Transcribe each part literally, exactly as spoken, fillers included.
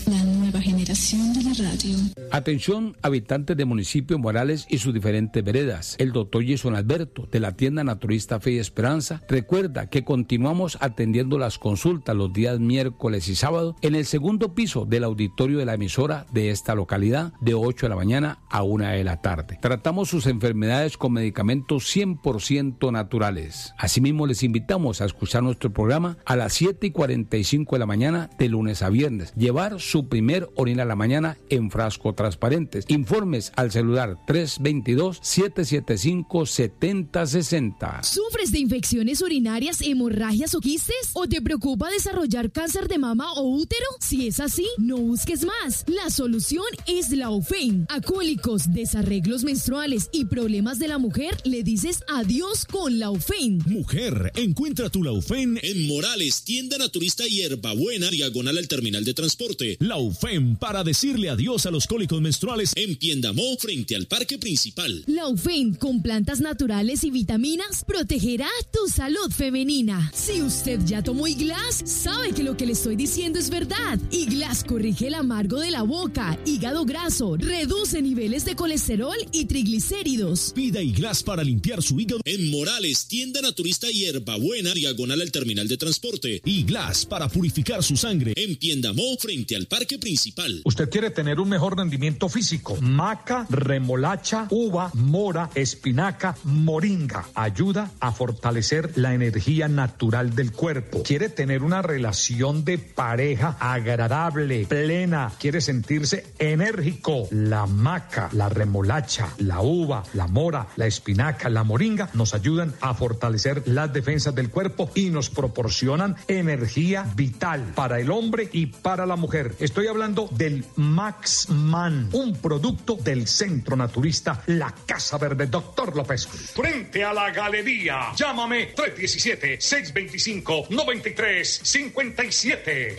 la nueva generación de la radio. Atención, habitantes de municipio Morales y sus diferentes veredas. El doctor Jason Alberto, de la tienda naturista Fe y Esperanza, recuerda que continuamos atendiendo las consultas los días miércoles y sábado en el segundo piso del auditorio de la emisora de esta localidad, de ocho de la mañana a una de la tarde. Tratamos sus enfermedades con medicamentos cien por ciento naturales. Asimismo, les invitamos a escuchar nuestro programa a las siete y cuarenta y cinco de la mañana de lunes a viernes. Llevar su primer orina a la mañana en frasco transparentes. Informes al celular tres dos dos, siete siete cinco, siete cero seis cero. ¿Sufres de infecciones urinarias, hemorragias o quistes? ¿O te preocupa desarrollar cáncer de mama o útero? Si es así, no busques más. La solución es Laufein. A cólicos, desarreglos menstruales y problemas de la mujer, le dices adiós con Laufein. Mujer, encuentra tu Laufein en Morales, tienda naturista Hierbabuena, diagonal al terminal de transporte. Laufein, para decirle adiós a los cólicos menstruales en Piendamó, frente al parque principal. Laufein, con plantas naturales y vitaminas, protegerá tu salud femenina. Si usted ya tomó Iglas, sabe que lo que le estoy diciendo es verdad. Iglas corrige el amargo de la boca, hígado graso, reduce niveles de colesterol y triglicéridos. Pida Iglas para limpiar su hígado en Morales, tienda naturista Hierbabuena, diagonal al terminal de transporte. Iglas para purificar su sangre en Piendamó, frente al parque principal. Usted quiere tener un mejor rendimiento físico. Maca, remolacha, uva, mora, espinaca, moringa. Ayuda a fortalecer la energía natural del cuerpo. Quiere tener una relación de pareja agradable, plena. Quiere sentirse enérgico. La maca, la remolacha, la uva, la mora, la espinaca, la moringa nos ayudan a fortalecer las defensas del cuerpo y nos proporcionan energía vital para el hombre y para la mujer. Estoy hablando del Max Man, un producto del Centro Naturista La Casa Verde. Doctor López. Frente a la galería. Llámame tres uno siete, seis dos cinco, nueve tres cinco siete.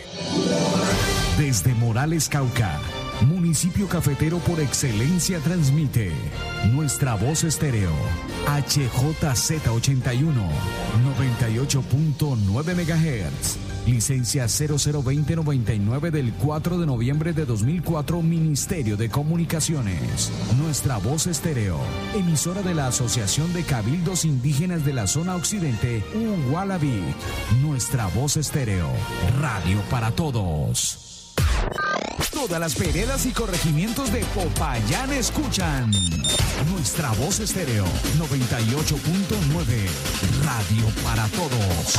Desde Morales, Cauca, municipio cafetero por excelencia, transmite Nuestra Voz Estéreo, H J Z ochenta y uno, noventa y ocho punto nueve megahertz. Licencia cero cero veinte noventa y nueve del cuatro de noviembre de dos mil cuatro, Ministerio de Comunicaciones. Nuestra Voz Estéreo, emisora de la Asociación de Cabildos Indígenas de la Zona Occidente, Ugualaví. Nuestra Voz Estéreo, radio para todos. Todas las veredas y corregimientos de Popayán escuchan Nuestra Voz Estéreo, noventa y ocho punto nueve, radio para todos.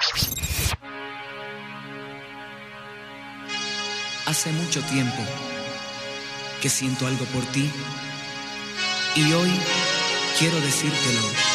Hace mucho tiempo que siento algo por ti y hoy quiero decírtelo.